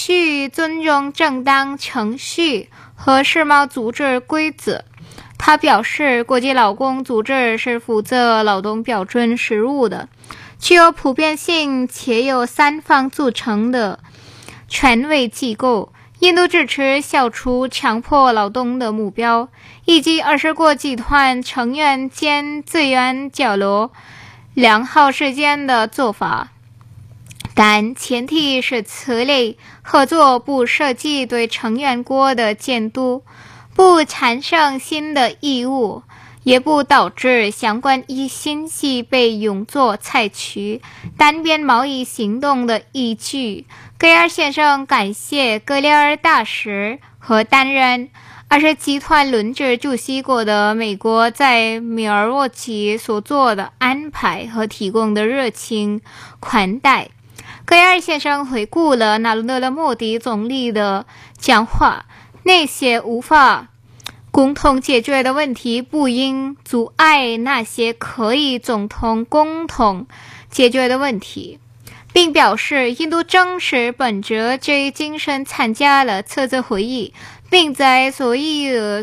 续尊重正当程序和世贸组织规则。他表示，国际劳工组织是负责劳动标准事务的，具有普遍性且由三方组成的权威机构。印度支持消除强迫劳动的目标，以及20国集团成员间资源交流良好实践的做法，但前提是此类合作不涉及对成员国的监督，不产生新的义务，也不导致相关信息被用作采取单边贸易行动的依据。格尔先生感谢格里尔大使和担任20集团轮值主席国的美国在米尔沃基所做的安排和提供的热情款待。格尔先生回顾了纳伦德莫迪总理的讲话，那些无法共同解决的问题不应阻碍那些可以总统共同解决的问题，并表示印度正是本着这一精神参加了此次会议，并在所有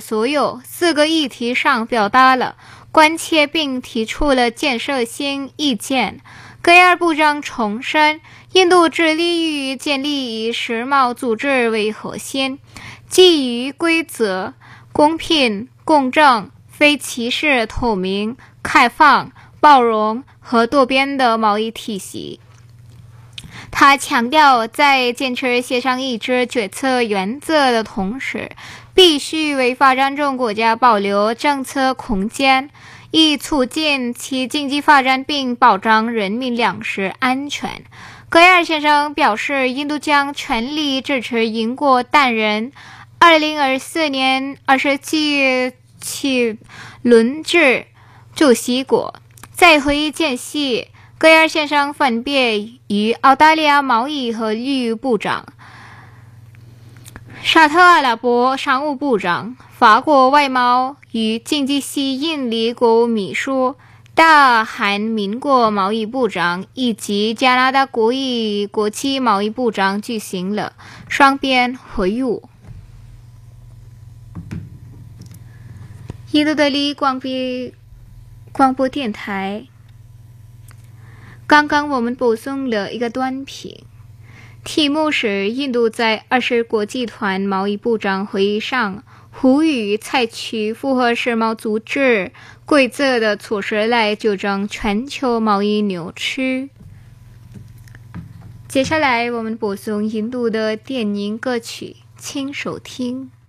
4个议题上表达了关切并提出了建设性意见。格尔部长重申，印度致力于建立以世贸组织为核心，基于规则、公平、公正、非歧视、透明、开放、包容和多边的贸易体系。他强调，在坚持协商一致决策原则的同时，必须为发展中国家保留政策空间，以促进其经济发展并保障人民粮食安全。格尔先生表示，印度将全力支持英国担任2024年27期轮值主席国。在会议间隙，格尔先生分别与澳大利亚贸易和旅游部长、沙特阿拉伯商务部长、法国外贸与经济吸引力国务秘书、大韩民国贸易部长以及加拿大国际贸易部长举行了双边会晤。印度德里广播电台。刚刚我们播送了一个短评，题目是印度在20国集团贸易部长会议上呼吁采取符合世贸组织规则的措施来纠正全球贸易扭曲。接下来我们播送印度的电影歌曲，请收听。